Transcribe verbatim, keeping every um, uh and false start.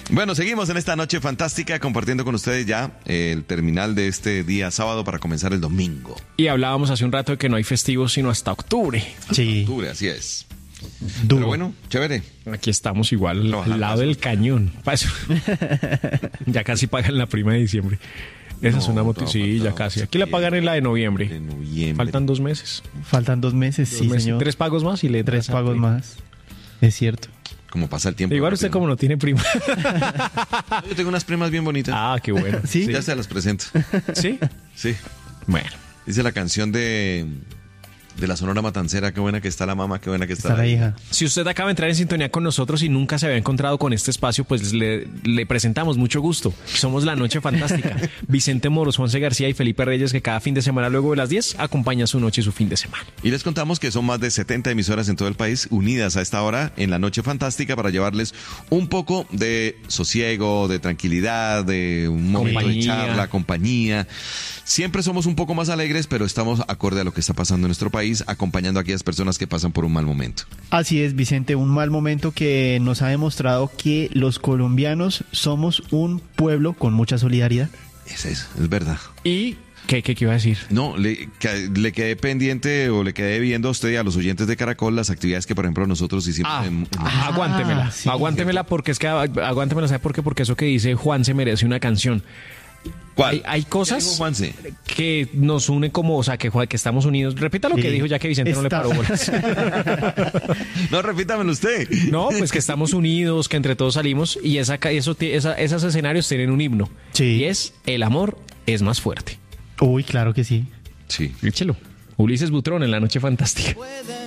Bueno, seguimos en esta noche fantástica compartiendo con ustedes ya el terminal de este día sábado para comenzar el domingo. Y hablábamos hace un rato de que no hay festivos sino hasta octubre. Sí. Octubre, así es. Duro. Pero bueno, chévere. Aquí estamos igual No, al lado paso. del cañón. Paso. Ya casi pagan la prima de diciembre. Esa No, es una moto. no, Sí, no, ya no, casi. no, Aquí la pagan en la de noviembre. De noviembre. Faltan dos meses. Faltan dos meses, Dos sí, meses. señor. Tres pagos más y le Tres entras a pagos prima. más. Es cierto. Como pasa el tiempo. Igual usted rápido. como no tiene prima. Yo tengo unas primas bien bonitas. Ah, qué bueno. ¿Sí? Ya se las presento. ¿Sí? Sí. Bueno. Dice la canción de, de la Sonora Matancera. Qué buena que está la mamá, qué buena que está, Está la hija. Si usted acaba de entrar en sintonía con nosotros y nunca se había encontrado con este espacio, pues le, le presentamos mucho gusto. Somos La Noche Fantástica. Vicente Moros, Juanse García y Felipe Reyes, que cada fin de semana luego de las diez acompaña su noche y su fin de semana. Y les contamos que son más de setenta emisoras en todo el país unidas a esta hora en la Noche Fantástica para llevarles un poco de sosiego, de tranquilidad, de un momento Compañía. de charla, compañía. Siempre somos un poco más alegres, pero estamos acorde a lo que está pasando en nuestro país, acompañando a aquellas personas que pasan por un mal momento. Así es, Vicente, un mal momento que nos ha demostrado que los colombianos somos un pueblo con mucha solidaridad. Esa es, es verdad. ¿Y qué, qué, qué iba a decir? No, le, que- le quedé pendiente o le quedé viendo a usted y a los oyentes de Caracol las actividades que, por ejemplo, nosotros hicimos Ah, en, en- ah, aguántemela. sí. aguántemela porque es que aguántemela, ¿sabe por qué? Porque eso que dice Juan se merece una canción. ¿Cuál? Hay, hay ¿Qué cosas dijo Juanse? que nos unen como, o sea, que, que estamos unidos. Repita lo Sí. que dijo ya que Vicente no le Está- paró bolas. No, repítamelo usted. No, pues que estamos unidos, que entre todos salimos y esa, ca- eso, ti- esa- esos escenarios tienen un himno. Sí. Y es el amor es más fuerte. Uy, claro que sí. Sí. Échelo. Ulises Butrón en La Noche Fantástica.